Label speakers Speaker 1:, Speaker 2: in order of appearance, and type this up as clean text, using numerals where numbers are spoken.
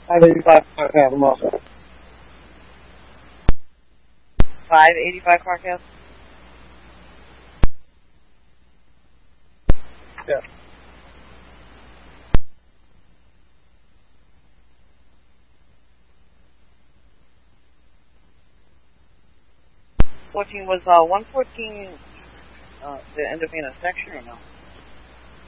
Speaker 1: 585 Park Ave also.
Speaker 2: 585 Park Ave?
Speaker 1: Yeah.
Speaker 2: Was 114 the end of being a section or no?